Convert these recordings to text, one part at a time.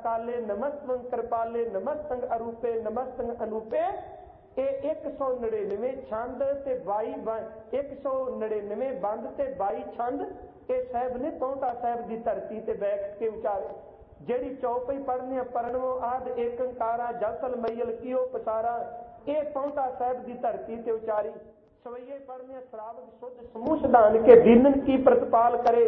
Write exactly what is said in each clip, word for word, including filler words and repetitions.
अकाले नमस्तंग कृपाले नमस्तंग अरूपे नमस्तंग अनूपे। ਇਹ एक सौ नड़िनवे छंद ते बाई एक सौ नड़िनवे बंद ते बाई छंद ਇਹ ਸਾਹਿਬ ने पौंटा साहिब की धरती ते बैठ के उचारे। ਜਿਹੜੀ ਚੌਪਈ पढ़ने परनवो आद एकंकारा जलथल मैयल कियो पसारा, ਇਹ पौंटा साहिब की धरती ते उचारी। सवैये पढ़ने श्रावक शुद्ध समूह सिद्धान के दीनन की प्रतिपाल करे,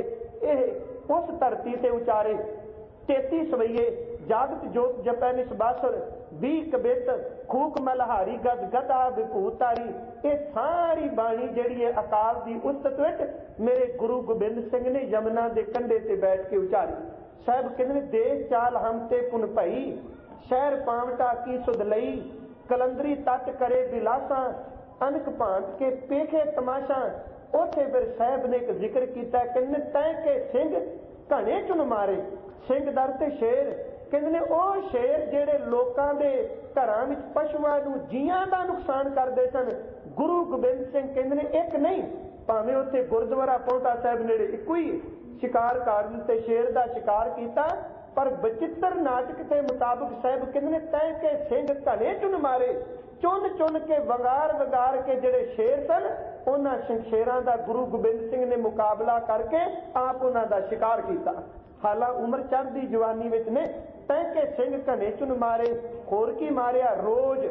ਇਹ उस धरती ते उचारे। तेती सवैये जागत जोत जपै निसबासुर, भी कबित खूक मलहारी गद गदा विभूतारी। ये सारी बाणी जिहड़ी है अकाल दी उस्तत विच मेरे गुरु गोबिंद सिंह ने यमुना के कंढे ते बैठ के उचारी। साहब कहते देश चाल हम ते पुन भई, शहर पावटा की सुध लई। कलंदरी तट करे बिलासा, अनक भांत के पेखे तमाशा। उथे फिर साहब ने एक जिक्र किया, कहते तै के सिंह घने चुन मारे, सिंह दर ते शेर। कहते ने ਉਹ शेर ਜਿਹੜੇ ਲੋਕਾਂ ਦੇ ਘਰਾਂ ਵਿੱਚ ਪਸ਼ੂਆਂ ਨੂੰ ਜੀਆਂ ਦਾ ਨੁਕਸਾਨ ਕਰਦੇ ਸਨ, ਗੁਰੂ ਗੋਬਿੰਦ ਸਿੰਘ ਕਹਿੰਦੇ ਨੇ ਇੱਕ ਨਹੀਂ, ਭਾਵੇਂ ਉੱਥੇ ਗੁਰਦੁਆਰਾ ਪੌਂਟਾ ਸਾਹਿਬ ਨੇੜੇ ਇੱਕੋ ਹੀ शिकार कर दिते, शेर का शिकार किया। पर बचित्र नाटक के मुताबिक साहब कहते तय के सिंह घने चुन मारे, चुन चुन के वगार वगार के जेड़े शेर सन उन्होंने शेरां का गुरु गोबिंद सिंह ने मुकाबला करके आप उन्हों का शिकार किया। हालां उम्र चढ़दी जवानी विच ने तय के सिंह घने चुन मारे। होर की मारिया रोज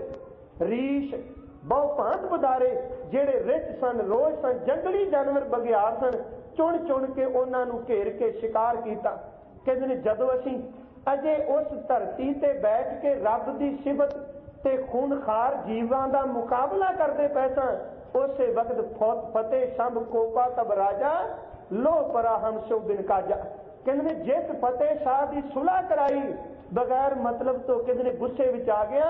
रीछ बहु भांत पधारे, जेड़े रिच सन रोज सन जंगली जानवर बघियार सन, चुन चुन के उन्होंने घेर के शिकार किया। कहते हैं जदों असीं अजे उस धरती ते बैठ के रब की सिफत ते खूनखार जीवां का मुकाबला करते पै सां, उस वक्त फतेह शंभ कोपा तब राजा, लो परा हम सो बिन काजा। कहते जिस फतेह शाह की सुलह कराई बगैर मतलब तो कहते ने गुस्से विच आ गया,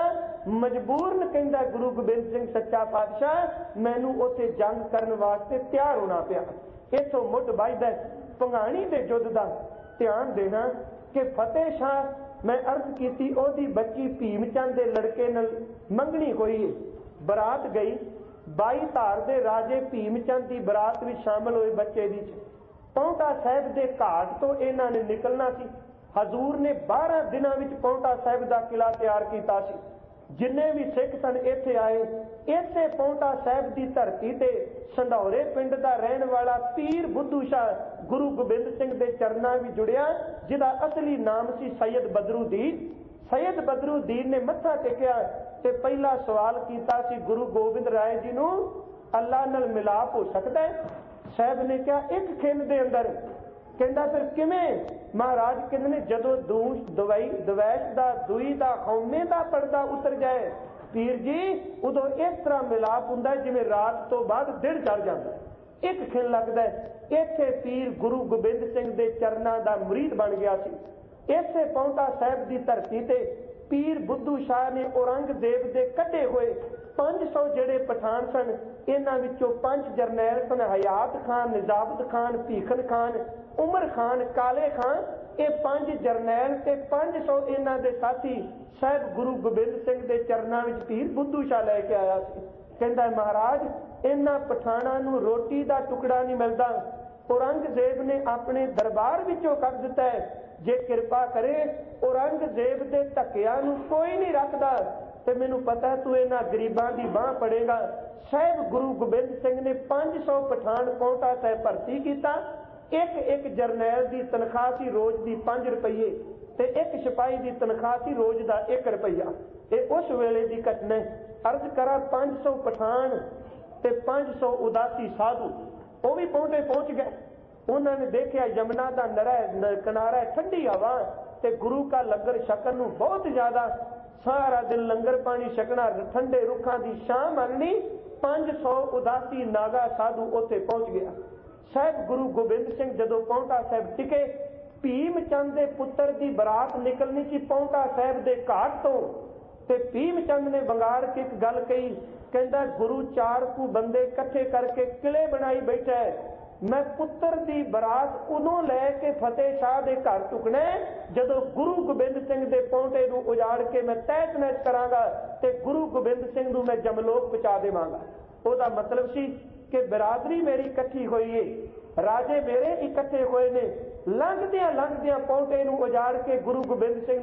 मजबूरन कहंदा गुरु गोबिंद सिंह सच्चा पातशाह मैनू उत्थे जंग करन वास्ते तैयार होना पिया। इथों मुੱਢ ਵੱਜਦਾ ਭੰਗਾਣੀ ਦੇ युद्ध का ध्यान देना कि फतेह शाह मैं अर्ज की ओदी बच्ची भीम चंद के लड़के नाल मंगनी हुई है। बरात गई बाई धार के राजे भीम चंद की बरात में शामिल हुए बच्चे दी पौंटा साहिब के घाट तो इन्हां ने निकलना सी। हजूर ने बारह दिनों में पौंटा साहिब का किला तैयार किया सी। जिन्ने भी सिख सन इत्थे आए, इसे पौंटा साहिब की धरती ते संधौरे पिंड का रहने वाला पीर बुद्धू शाह गुरु गोबिंद सिंह के चरणों में जुड़िया, जिसका असली नाम सी सैयद बदरुद्दीन। सैयद बदरुद्दीन ने मत्था टेकिया ते पहला सवाल किया सी गुरु गोबिंद राय जी नूं अल्लाह नाल मिलाप हो सकता है? साहब ने कहा एक खिन दे अंदर। कहता फिर किवें? महाराज कहते ने जदों दूश दवाई दवैश का दुई का हौमे का पर्दा उतर जाए पीर जी, उदों इस तरह मिलाप हुंदा जिवें रात तो बाद दिन चढ़ जाता, एक खिन लगता है। इत्थे पीर गुरु गोबिंद सिंह के चरणों का मुरीद बन गया सी। इसे पौंटा साहिब की धरती ते पीर बुद्धू शाह ने औरंगजेब के कढ़े हुए पांच सौ जेड़े पठान सन, इन्हां विचों पंज जरनैल सन, हयात खान, निजामत खान, भीखन खान, उमर खान, काले खान। ये पांच जरनैल ते पांच सौ इन्हां दे साथी साहिब गुरु गोबिंद सिंह के चरणों में पीर बुद्धू शाह लैके आया सी। कहता महाराज इन्हां पठाणां नूं रोटी का टुकड़ा नहीं मिलता, औरंगजेब ने अपने दरबार विचों कढ दिता है। जे कृपा करे औरंगजेब के धक्कियां नूं कोई नहीं रखता तो मैनू पता है तू इन्हां गरीबां दी बांह पड़ेगा। साहिब गुरु गोबिंद सिंह ने पांच सौ पठान पौंटा साहिब भर्ती किया। एक एक जरनैल की तनख्वाह सी रोज की पांच रुपये ते एक सिपाही की तनख्वाह सी रोज का एक रुपया। ये उस वेले की घटना। अर्ज करा पांच सौ पठान ते पांच सौ उदासी साधु वो भी पौंटे पहुंच गए। उन्होंने देखा यमुना का नरा किनारा ठंडी हवा ते गुरु का लंगर छकन नूं बहुत ज्यादा, सारा दिन लंगर पानी छकना, ठंडे रुखा की छां मारनी। पांच सौ उदासी नागा साधु उत्थे पहुंच गया। साहिब गुरु गोबिंद सिंह जदों पौंटा साहिब टिके, भीम चंद के पुत्र की बरात निकलनी सी पौंटा साहिब के घाट तो, ते भीम चंद ने वंगार के एक गल कही, कहता गुरु चार कू बंदे इकट्ठे करके किले बनाई बैठा है, मैं पुत्र की बरात उदों लैके फतेह शाह के घर चुकना जदों गुरु गोबिंद सिंह के पौंटे नूं उजाड़ के मैं तहत नहस करांगा ते गुरु गोबिंद सिंह नूं मैं जमलोक पहुंचा देवांगा। ओहदा मतलब सी कि बिरादरी मेरी इकट्ठी हुई है, राजे मेरे इकट्ठे हुए ने, लंघदियां लंघदियां पौंटे नूं उजाड़ के गुरु गोबिंद सिंह